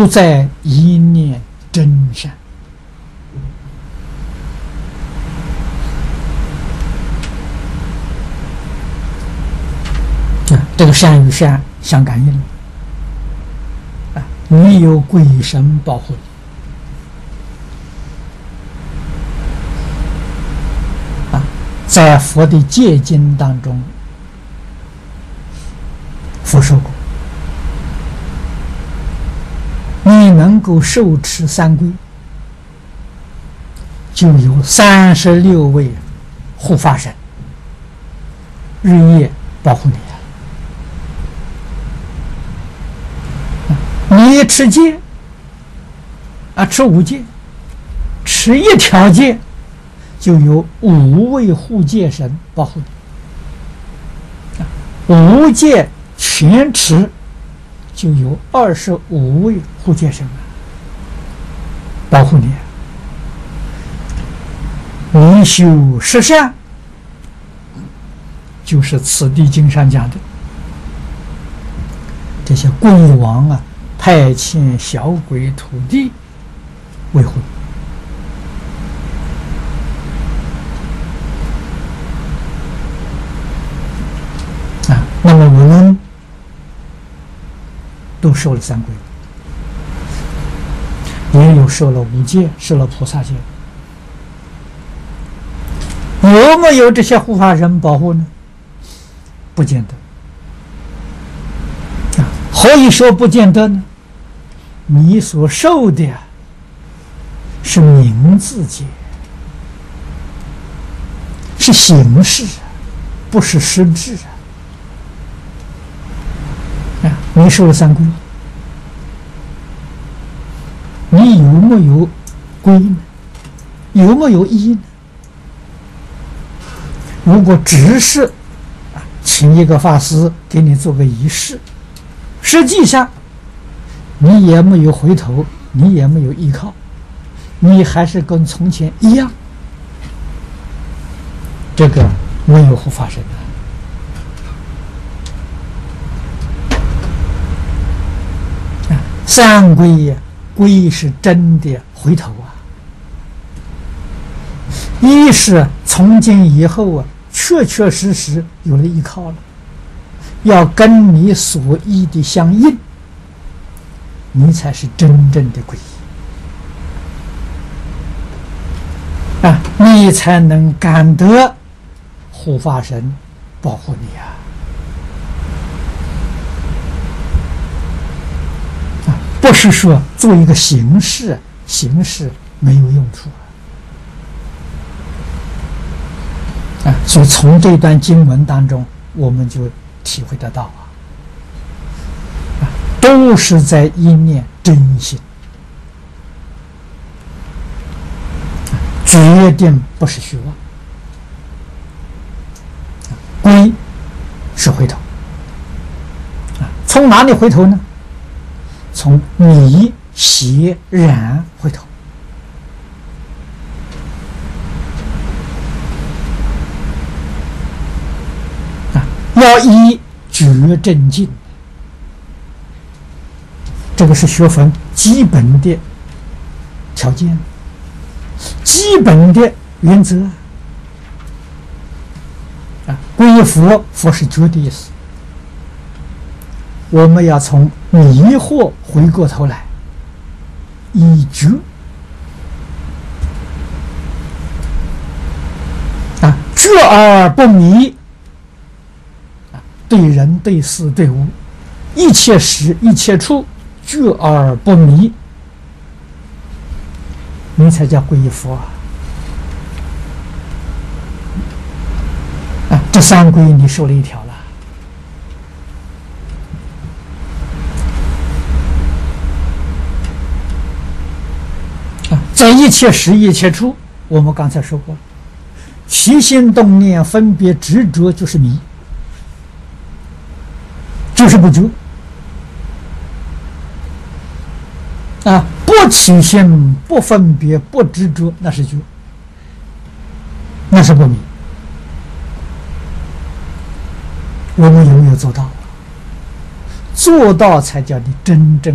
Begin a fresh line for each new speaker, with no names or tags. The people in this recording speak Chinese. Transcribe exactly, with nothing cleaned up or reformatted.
都在一念真善。啊，这个善与善相感应了。啊，你有鬼神保护你。啊，在佛的戒经当中，佛说过，你能够受持三皈，就有三十六位护法神日夜保护你。你持戒啊，持五戒，持一条戒，就有五位护戒神保护你。五戒全持，就有二十五位护戒神保护你。你修十善，就是此地经上讲的这些鬼王啊，派遣小鬼土地维护啊。那么我们都受了三皈，也有受了五戒，受了菩萨戒。有没有这些护法神保护呢？不见得。啊，何以说不见得呢？你所受的是名字戒，是形式，不是实质啊！你受了三皈，你有没有皈呢？有没有依呢？如果只是请一个法师给你做个仪式，实际上你也没有回头，你也没有依靠，你还是跟从前一样，这个没有护法神的。三皈呀，皈是真的回头啊，一是从今以后啊，确确实实有了依靠了，要跟你所依的相应，你才是真正的皈依啊，你才能感得护法神保护你啊！啊，不是说做一个形式，形式没有用处啊！啊，所以从这段经文当中，我们就体会得到啊，啊，都是在一念真心。决定不是虚妄，皈是回头啊，从哪里回头呢？从迷邪染回头啊，要依觉正境，这个是学佛基本的条件。基本的原则啊，皈佛，佛是觉的意思。我们要从迷惑回过头来，以觉啊，觉而不迷啊，对人对事对物，一切时一切处，觉而不迷。你才叫皈依佛啊！啊，这三皈你受了一条了啊！在一切时一切处，我们刚才说过，起心动念分别执着就是迷，就是不觉啊！不起心，不分别，不执着，那是觉，那是不迷。我们有没有做到？做到才叫你真正